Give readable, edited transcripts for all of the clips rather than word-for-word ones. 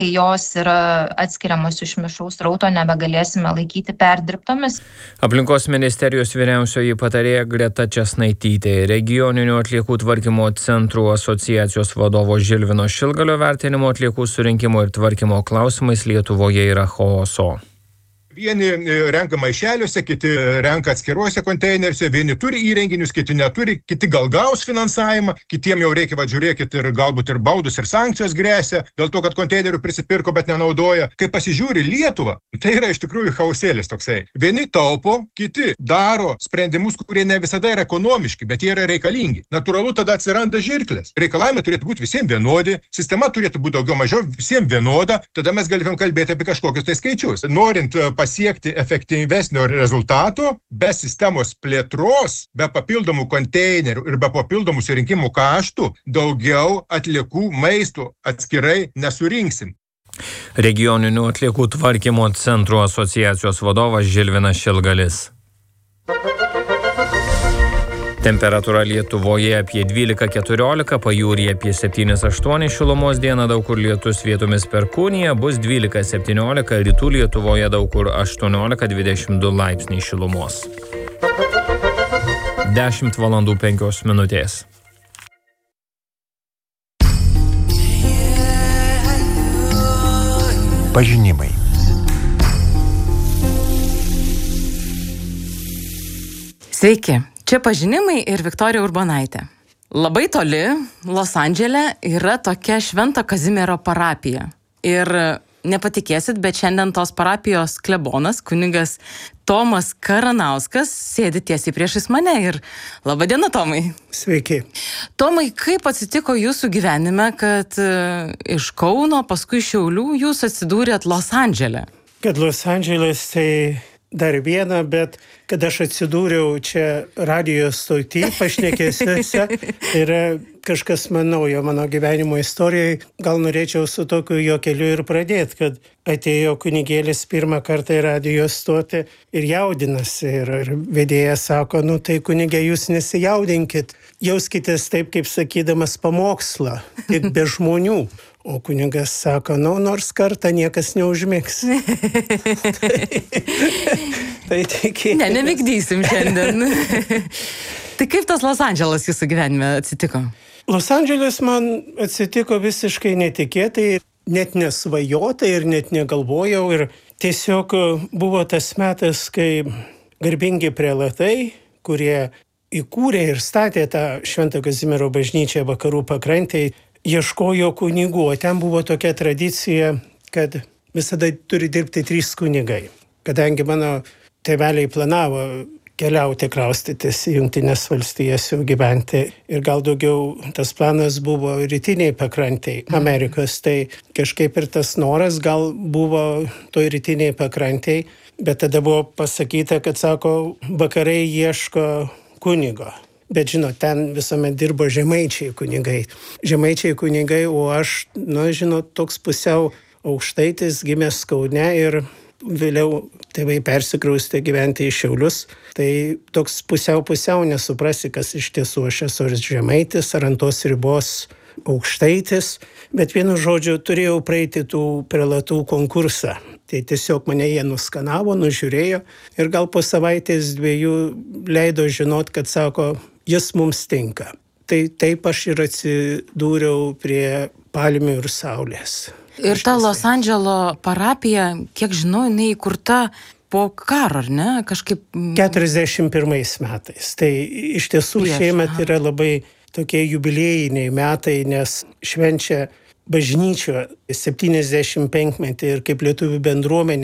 jos yra atskiriamos iš mišraus srauto, nebegalėsime laikyti perdirbtomis. Aplinkos ministerijos vyriausioji patarėja Greta Česnaitytė, regioninių atliekų tvarkymo centrų asociacijos vadovo Žilvino Šilgalio vertinimo atliekų surinkimo ir tvarkymo klausimais Lietuvoje yra chaoso. Vieni renka maišeliuose, kiti renka atskiruose konteineriuose, vieni turi įrenginius, kiti neturi, kiti gal gaus finansavimą, kitiem jau reikia, žiūrėkit, ir galbūt ir baudus, ir sankcijos grėsia, dėl to, kad konteinerių prisipirko, bet nenaudoja. Kai pasižiūri Lietuvą, tai yra iš tikrųjų chaosėlis toksai. Vieni taupo, kiti daro sprendimus, kurie ne visada yra ekonomiški, bet jie yra reikalingi. Natūralu, tada atsiranda žirklės. Reikalavimai turėtų būti visiems vienodi, sistema turėtų būti daugiau mažiau visiems vienoda, tada mes galime kalbėti apie kažkokius tai skaičius. Norint pasiekti efektyvesnio rezultato, be sistemos plėtros, be papildomų konteinerių ir be papildomų surinkimų kaštų, daugiau atliekų maisto atskirai nesurinksim. Regioninių atliekų tvarkymo centrų asociacijos vadovas Žilvinas Šilgalis. Temperatūra Lietuvoje apie 12-14, pajūryje apie 7-8 šilumos, dieną daug kur lietus, vietomis perkūnija, bus 12-17, rytų Lietuvoje daug kur 18-22 laipsniai šilumos. 10:05. Pažinimai. Sveiki, čia pažinimai ir Viktorija Urbonaitė. Labai toli, Los Andžele, yra tokia Švento Kazimiero parapija. Ir nepatikėsit, bet šiandien tos parapijos klebonas, kunigas Tomas Karanauskas, sėdi tiesiai priešais mane ir laba diena, Tomai. Sveiki. Tomai, kaip atsitiko jūsų gyvenime, kad iš Kauno, paskui Šiaulių jūs atsidūrėt Los Andžele? Kad Los Andželas tai dar viena, bet kad aš atsidūriau čia radijo stoty, pašnekėsiuose, tai yra kažkas naujo mano gyvenimo istorijai. Gal norėčiau su tokiu juokeliu ir pradėti, kad atėjo kunigėlis pirmą kartą į radijo stotį ir jaudinasi. Ir vedėjas sako, tai kunigė, jūs nesijaudinkit, jauskitės taip, kaip sakydamas pamokslą, tik be žmonių. O kunigas sako, nors kartą niekas neužmigs. Tai tikėtina. Nemigdysim šiandien. Tai kaip tas Los Andželas jūsų gyvenime atsitiko? Los Andželas man atsitiko visiškai netikėtai, net nesvajotai ir net negalvojau. Ir tiesiog buvo tas metas, kai garbingi prelatai, kurie įkūrė ir statė tą Švento Kazimiero bažnyčią vakarų pakrantėje, ieškojo kunigų, o ten buvo tokia tradicija, kad visada turi dirbti 3 kunigai. Kadangi mano tėveliai planavo keliauti, kraustytis į Jungtines Valstijas jau gyventi ir gal daugiau tas planas buvo rytiniai pakrantėj Amerikos, tai kažkaip ir tas noras gal buvo toj rytiniai pakrantėj, bet tada buvo pasakyta, kad sako, vakarai ieško kunigo. Bet žinot, ten visuomet dirbo žemaičiai kunigai. Žemaičiai kunigai, o aš, toks pusiau aukštaitis, gimęs Kaune ir vėliau tėvai persikraustė gyventi į Šiaulius. Tai toks pusiau nesuprasi, kas iš tiesų aš esu ar žemaitis, ar ant tos ribos aukštaitis. Bet vienu žodžiu turėjau praeiti tų prelatų konkursą. Tai tiesiog mane jie nuskanavo, nužiūrėjo ir gal po savaitės 2 leido žinot, kad sako, jis mums tinka. Tai taip aš ir atsidūriau prie palmių ir saulės. Ir ta Los Andželo parapija, kiek žinau, jinai įkurta po karo, ar ne? Kažkaip 41 metais. Tai iš tiesų šiemet yra labai tokie jubiliejiniai metai, nes švenčia bažnyčio 75-metį ir kaip lietuvių bendruomenė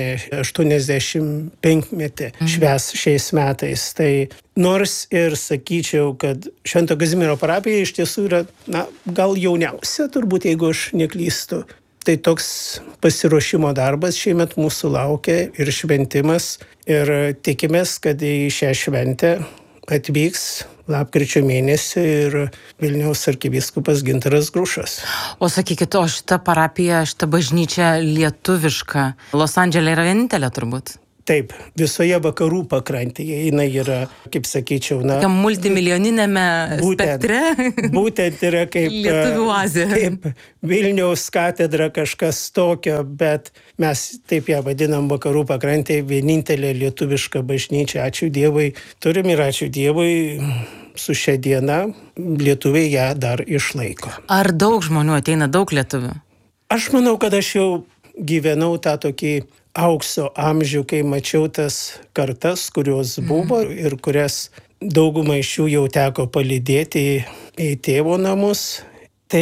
85-metį švęs šiais metais. Tai nors ir sakyčiau, kad Švento Kazimiero parapija iš tiesų yra, gal jauniausia, turbūt, jeigu aš neklystu. Tai toks pasiruošimo darbas šiemet mūsų laukia ir šventimas. Ir tikimės, kad į šią šventę atvyks lapkričio mėnesį ir Vilniaus arkivyskupas Gintaras Grušas. O sakykit, šita parapija, šita bažnyčia lietuviška Los Andžele yra vienintelė turbūt? Taip, visoje vakarų pakrantėje jinai yra, kaip sakyčiau, multimilijoninėme spektre. Būtent yra kaip lietuvių oazė. Kaip Vilniaus katedra kažkas tokio, bet mes taip ją vadinam vakarų pakrantėje, vienintelė lietuviška bažnyčia. Ačiū Dievui, turim ir ačiū Dievui, su šia diena lietuviai ją dar išlaiko. Ar daug žmonių ateina, daug lietuvių? Aš manau, kad aš jau gyvenau tą tokį aukso amžių, kai mačiau tas kartas, kurios buvo ir kurias daugumą iš jų jau teko palydėti į tėvo namus. Tai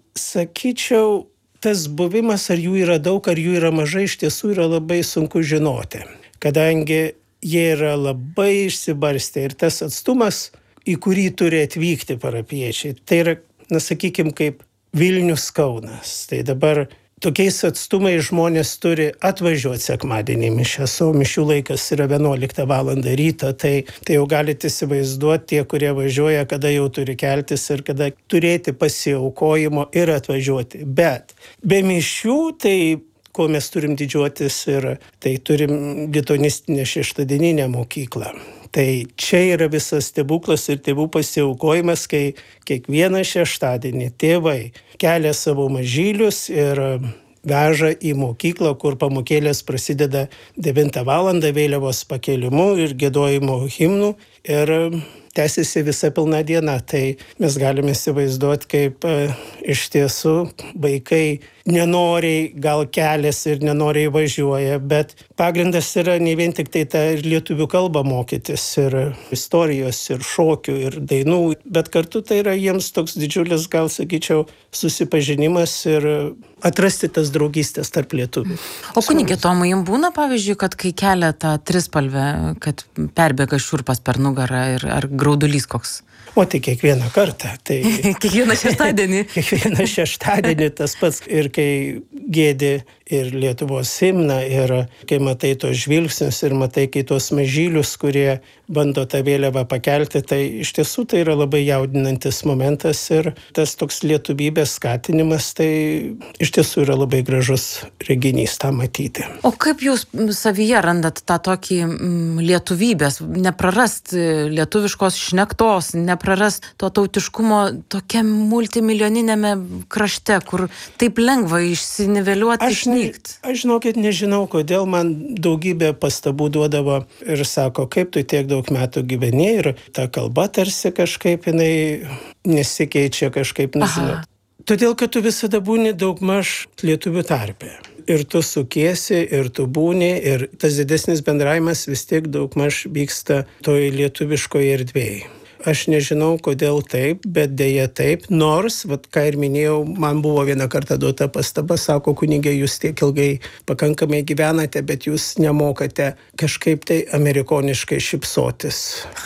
sakyčiau, tas buvimas, ar jų yra daug, ar jų yra mažai, iš tiesų yra labai sunku žinoti, kadangi jie yra labai išsibarstę ir tas atstumas, į kurį turi atvykti parapiečiai, tai yra, sakykime, kaip Vilnius Kaunas. Tai dabar tokiais atstumais žmonės turi atvažiuoti sekmadienį mišias, o mišių laikas yra 11 val. Ryto, tai jau galite įsivaizduoti tie, kurie važiuoja, kada jau turi keltis ir kada turėti pasiaukojimo ir atvažiuoti. Bet be mišių, tai ko mes turim didžiuotis ir tai turim lituanistinę šeštadieninę mokyklą. Tai čia yra visas stebuklas ir tėvų pasiaukojimas, kai kiekvieną šeštadienį tėvai kelia savo mažylius ir veža į mokyklą, kur pamokėlės prasideda 9 val. Vėliavos pakėlimu ir giedojimo himnų ir tęsiasi visa pilna diena. Tai mes galime įsivaizduoti, kaip iš tiesų vaikai nenoriai gal keliasi ir nenoriai važiuoja, bet pagrindas yra ne vien tik tai tą lietuvių kalbą mokytis, ir istorijos, ir šokių, ir dainų, bet kartu tai yra jiems toks didžiulis, gal sakyčiau, susipažinimas ir atrasti tas draugystės tarp lietuvių. O kunigė Tomai, jums būna, pavyzdžiui, kad kai kelia tą trispalvę, kad perbėga šiurpas per nugarą ir ar graudulys koks? O tai kiekvieną kartą. Tai kiekvieną šeštadienį. Kiekvieną šeštadienį tas pats. Ir kai gėdi ir Lietuvos himną, ir kai matai tos žvilgsnius, ir matai kai tos mažylius, kurie bando tą vėliavą pakelti, tai iš tiesų tai yra labai jaudinantis momentas ir tas toks lietuvybės skatinimas, tai iš tiesų yra labai gražus reginys tą matyti. O kaip jūs savyje randat tą tokį lietuvybės, neprarast lietuviškos šnektos, neprarast to tautiškumo tokiam multimiljoninėme krašte, kur taip lengva išsiniveliuoti, išnykt? Aš žinokit, nežinau, kodėl man daugybė pastabų duodavo ir sako, kaip tu tiek daug metų gyveni ir ta kalba tarsi kažkaip jinai nesikeičia kažkaip, nežinau. Todėl, kad tu visada būni daugmaž lietuvių tarpe. Ir tu sukiesi, ir tu būni, ir tas didesnis bendravimas vis tiek daugmaž vyksta toj lietuviškoje erdvėje. Aš nežinau, kodėl taip, bet dėja taip. Nors, ką ir minėjau, man buvo vieną kartą duota pastaba, sako, kunigė, jūs tiek ilgai pakankamai gyvenate, bet jūs nemokate kažkaip tai amerikoniškai šypsotis.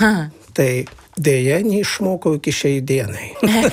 Tai dėja neišmokau iki šiai dienai.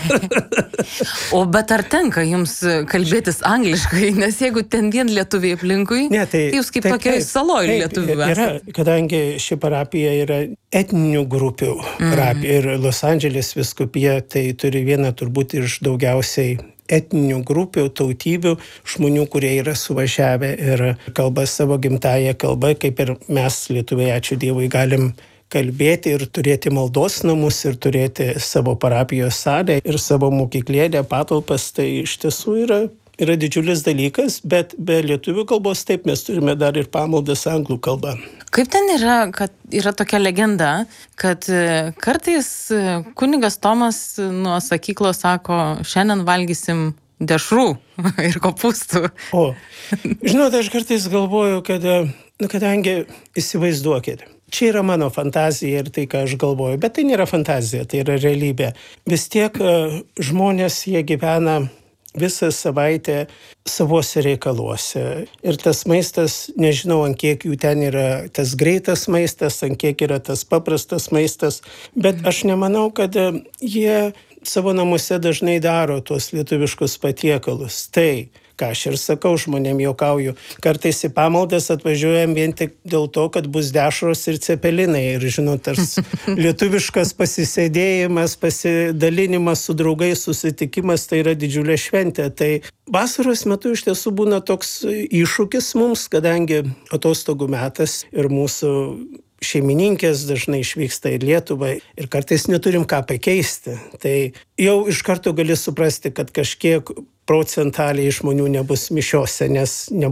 O bet ar tenka jums kalbėtis angliškai, nes jeigu ten vien lietuviai aplinkui, tai jūs kaip tokia saloj lietuvių esate. Kadangi ši parapija yra etninių grupių parapija ir Los Andželės vyskupija, tai turi vieną turbūt iš daugiausiai etninių grupių, tautybių, žmonių, kurie yra suvažiavę ir kalba savo gimtąją kalbą, kaip ir mes lietuviai, ačiū Dievui, galim kalbėti ir turėti maldos namus ir turėti savo parapijos salę ir savo mokyklėlę, patalpas, tai iš tiesų yra didžiulis dalykas, bet be lietuvių kalbos taip mes turime dar ir pamaldas anglų kalbą. Kaip ten yra, kad yra tokia legenda, kad kartais kunigas Tomas nuo sakyklos sako, šiandien valgysim dešrų ir kopūstų. O, žinote, aš kartais galvoju, kad, kadangi įsivaizduokit, čia yra mano fantazija ir tai, ką aš galvoju, bet tai nėra fantazija, tai yra realybė. Vis tiek žmonės, jie gyvena visą savaitę savose reikaluose. Ir tas maistas, nežinau, ant kiek jų ten yra tas greitas maistas, ant kiek yra tas paprastas maistas, bet aš nemanau, kad jie savo namuose dažnai daro tuos lietuviškus patiekalus. Tai, ką aš ir sakau, žmonėm juokauju. Kartais į pamaldas atvažiuojam vien tik dėl to, kad bus dešros ir cepelinai. Ir žinot, tas lietuviškas pasisėdėjimas, pasidalinimas su draugais, susitikimas, tai yra didžiulė šventė. Tai vasaros metu iš tiesų būna toks iššūkis mums, kadangi atostogų metas ir mūsų šeimininkės dažnai išvyksta į Lietuvą ir kartais neturim ką pakeisti. Tai jau iš karto gali suprasti, kad kažkiek procentaliai žmonių nebus mišiose, nes